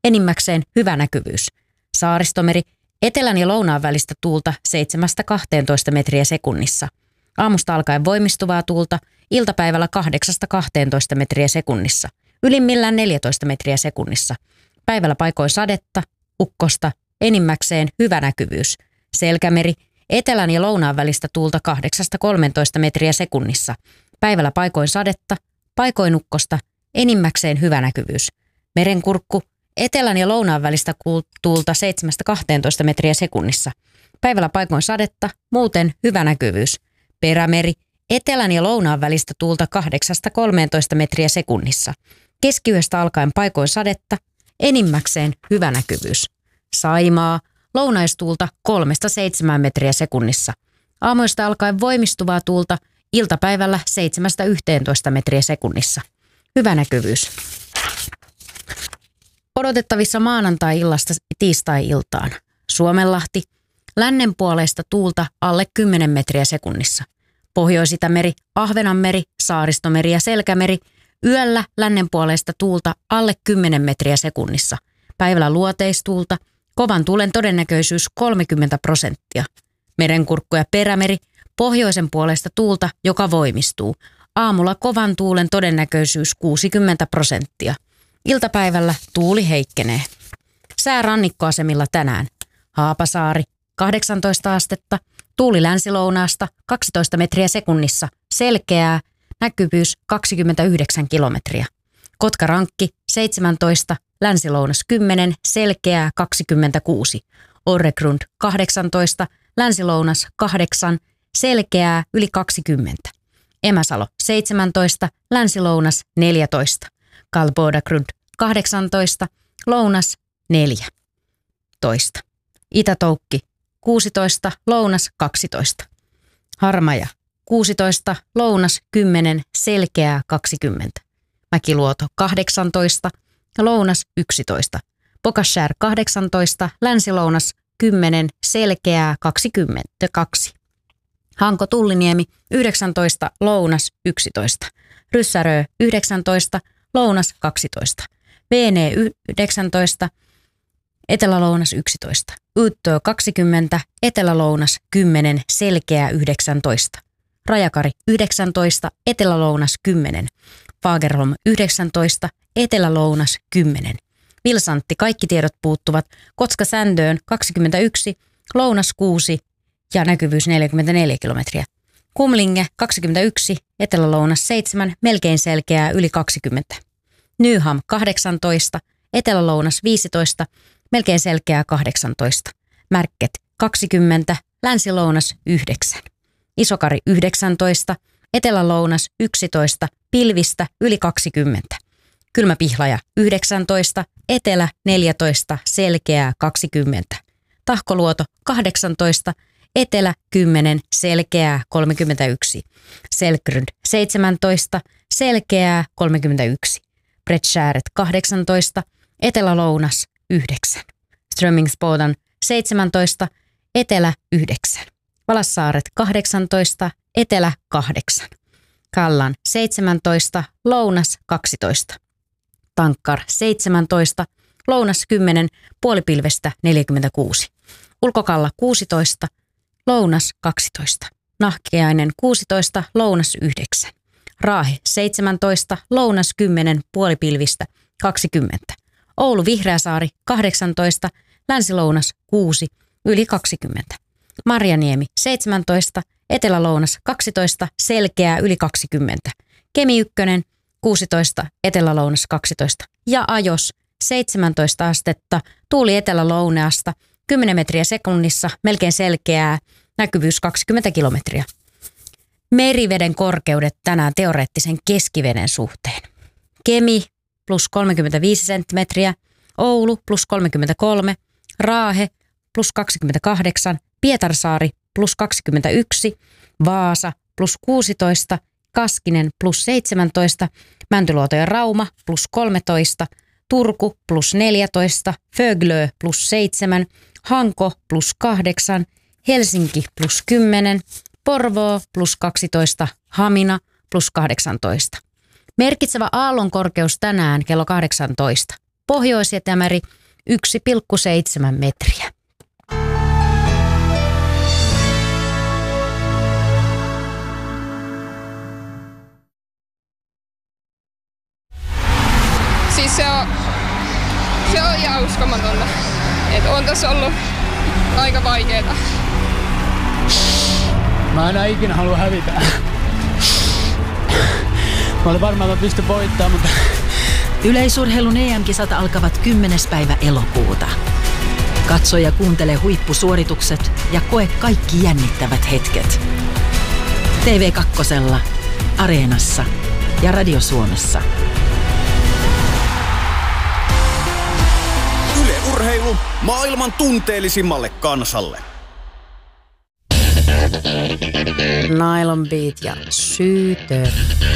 enimmäkseen hyvä näkyvyys. Saaristomeri, etelän ja lounaan välistä tuulta 7-12 metriä sekunnissa. Aamusta alkaen voimistuvaa tuulta, iltapäivällä 8-12 metriä sekunnissa. Ylimmillään 14 metriä sekunnissa. Päivällä paikoin sadetta, ukkosta, enimmäkseen hyvä näkyvyys. Selkämeri, etelän ja lounaan välistä tuulta 8-13 metriä sekunnissa. Päivällä paikoin sadetta, paikoin ukkosta, enimmäkseen hyvä näkyvyys. Merenkurkku, etelän ja lounaan välistä tuulta 7-12 metriä sekunnissa. Päivällä paikoin sadetta, muuten hyvä näkyvyys. Perämeri, etelän ja lounaan välistä tuulta 8-13 metriä sekunnissa. Keskiyöstä alkaen paikoin sadetta, enimmäkseen hyvä näkyvyys. Saimaa, lounaistuulta 3-7 metriä sekunnissa. Aamuista alkaen voimistuvaa tuulta, iltapäivällä 7-11 metriä sekunnissa. Hyvä näkyvyys. Odotettavissa maanantai-illasta tiistai-iltaan. Suomenlahti, lännenpuoleista tuulta alle 10 metriä sekunnissa. Pohjois-Itämeri, Ahvenanmeri, Saaristomeri ja Selkämeri, yöllä lännenpuoleista tuulta alle 10 metriä sekunnissa. Päivällä luoteistuulta, kovan tuulen todennäköisyys 30%. Merenkurkku ja Perämeri, pohjoisen puolesta tuulta, joka voimistuu. Aamulla kovan tuulen todennäköisyys 60%. Iltapäivällä tuuli heikkenee. Sää rannikkoasemilla tänään. Haapasaari, 18 astetta, tuuli länsilounaasta 12 metriä sekunnissa, selkeää, näkyvyys 29 kilometriä. Kotkarankki, 17, länsilounas 10, selkeää 26. Orregrund, 18, länsilounas 8, selkeää yli 20. Emäsalo, 17, länsilounas 14. Kalbodagrund, 18, lounas 14. Itätoukki, 16, lounas 12. Harmaja, 16, lounas 10, selkeää 20. Mäkiluoto, 18, lounas 11. Pokashär, 18, länsilounas 10, selkeää 22. Hanko Tulliniemi, 19, lounas 11. Ryssärö, 19, lounas 12. Vene 19, etelälounas 11. Uttö 20, etelälounas 10, selkeää 19. Rajakari 19, etelälounas 10. Fagerholm 19, etelälounas 10. Vilsantti, kaikki tiedot puuttuvat. Kotska-Sändöön 21, lounas 6 ja näkyvyys 44 kilometriä. Kumlinge 21, etelälounas 7, melkein selkeää yli 20. Nyham 18, etelälounas 15, melkein selkeää 18. Märket 20, länsilounas 9. Isokari 19, etelälounas 11, pilvistä yli 20. Kylmäpihlaja 19, etelä 14, selkeää 20. Tahkoluoto 18, etelä 10, selkeää 31. Selkrund 17, selkeää 31. Bredskääret 18, etelälounas 9. Strömmingsbodan 17, etelä 9. Valassaaret 18, etelä 8. Kallan 17, lounas 12. Tankkar 17, lounas 10, puolipilvestä 46. Ulkokalla 16, lounas 12. Nahkiainen 16, lounas 9. Raahe 17, lounas 10, puolipilvistä 20. Oulu Vihreäsaari 18, länsilounas 6, yli 20. Marjaniemi 17, etelälounas 12, selkeää yli 20. Kemi 1, 16, etelälounas 12. Ja Ajos 17 astetta, tuuli etelälounaasta 10 metriä sekunnissa, melkein selkeää, näkyvyys 20 kilometriä. Meriveden korkeudet tänään teoreettisen keskiveden suhteen. Kemi plus 35 senttimetriä, Oulu plus 33, Raahe plus 28, Pietarsaari plus 21, Vaasa plus 16, Kaskinen plus 17, Mäntyluoto ja Rauma plus 13, Turku plus 14, Föglö plus 7, Hanko plus 8, Helsinki plus 10, Porvoo plus 12, Hamina plus 18. Merkitsevä aallonkorkeus tänään kello 18. Pohjois-Itämeri 1,7 metriä. Siis se on ihan uskomatonta. Että on tässä ollut aika vaikeeta. Mä enää ikinä halua hävitä. Mä olin varmaan, että mä pystyn voittamaan, mutta... Yleisurheilun EM-kisat alkavat 10. päivä elokuuta. Katso ja kuuntele huippusuoritukset ja koe kaikki jännittävät hetket. TV2, Areenassa ja Radio Suomessa. Yle Urheilu maailman tunteellisimmalle kansalle. Nylon Beat ja Syytö.